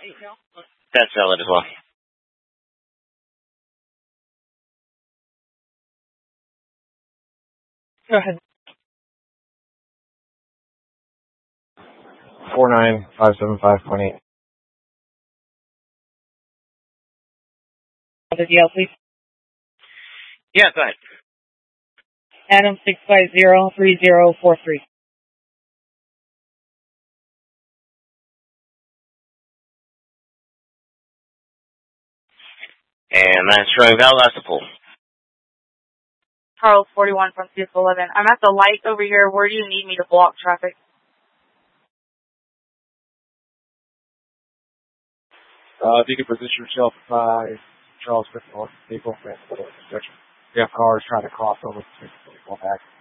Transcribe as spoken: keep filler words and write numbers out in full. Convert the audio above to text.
That's valid as well. Go ahead. four nine five seven five point eight. The D L, please. Yeah, go ahead. Adam six five zero three zero four three. And that's showing Val Lastapol. Charles forty-one from C S eleven. I'm at the light over here. Where do you need me to block traffic? Uh, if you could position yourself by Charles fifty-one people, yeah, cars trying to cross over to back.